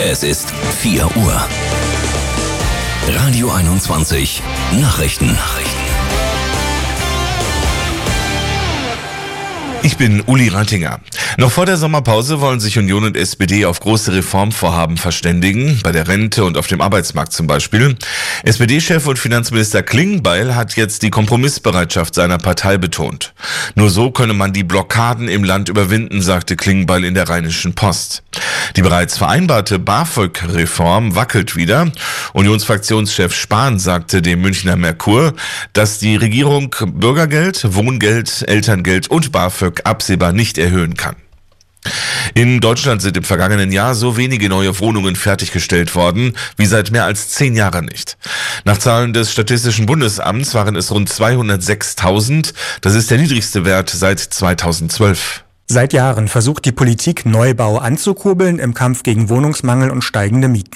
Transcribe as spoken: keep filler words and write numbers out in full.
Es ist vier Uhr. Radio einundzwanzig Nachrichten. Nachrichten. Ich bin Uli Rattinger. Noch vor der Sommerpause wollen sich Union und S P D auf große Reformvorhaben verständigen, bei der Rente und auf dem Arbeitsmarkt zum Beispiel. S P D-Chef und Finanzminister Klingbeil hat jetzt die Kompromissbereitschaft seiner Partei betont. Nur so könne man die Blockaden im Land überwinden, sagte Klingbeil in der Rheinischen Post. Die bereits vereinbarte BAföG-Reform wackelt wieder. Unionsfraktionschef Spahn sagte dem Münchner Merkur, dass die Regierung Bürgergeld, Wohngeld, Elterngeld und BAföG absehbar nicht erhöhen kann. In Deutschland sind im vergangenen Jahr so wenige neue Wohnungen fertiggestellt worden wie seit mehr als zehn Jahren nicht. Nach Zahlen des Statistischen Bundesamts waren es rund zweihundertsechstausend. Das ist der niedrigste Wert seit zweitausendzwölf. Seit Jahren versucht die Politik, Neubau anzukurbeln im Kampf gegen Wohnungsmangel und steigende Mieten.